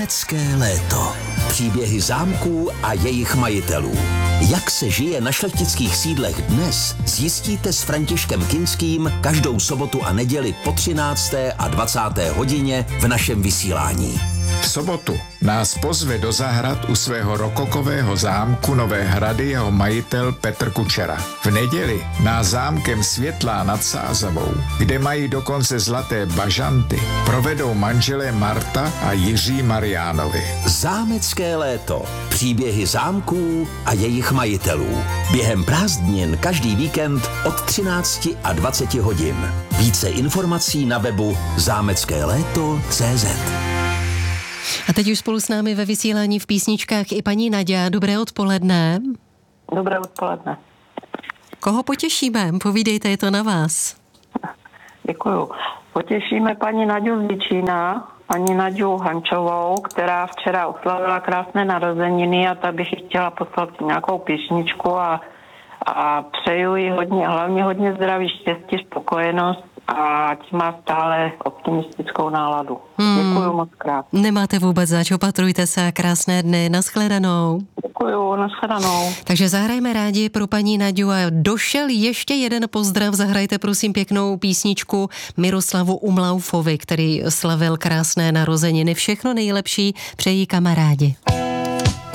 Zámecké léto. Příběhy zámků a jejich majitelů. Jak se žije na šlechtických sídlech dnes, zjistíte s Františkem Kinským každou sobotu a neděli po 13. a 20. hodině v našem vysílání. V sobotu nás pozve do zahrad u svého rokokového zámku Nové Hrady jeho majitel Petr Kučera. V neděli nás zámkem Světlá nad Sázavou, kde mají dokonce zlaté bažanty, provedou manželé Marta a Jiří Mariánovi. Zámecké léto. Příběhy zámků a jejich majitelů. Během prázdnin každý víkend od 13 a 20 hodin. Více informací na webu zámeckéléto.cz. A teď už spolu s námi ve vysílání v písničkách i paní Naďa. Dobré odpoledne. Dobré odpoledne. Koho potěšíme? Povídejte, je to na vás. Děkuju. Potěšíme paní Naďu z Děčína, paní Naďu Hančovou, která včera oslavila krásné narozeniny a tak bych jí chtěla poslat nějakou písničku a přeju jí hlavně hodně zdraví, štěstí, spokojenost a ať má stále optimistickou náladu. Děkuju moc krát. Nemáte vůbec zač, opatrujte se a krásné dny. Naschledanou. Děkuju, naschledanou. Takže zahrajeme rádi pro paní Naďu a došel ještě jeden pozdrav. Zahrajte prosím pěknou písničku Miroslavu Umlaufovi, který slavil krásné narozeniny. Všechno nejlepší přejí kamarádi.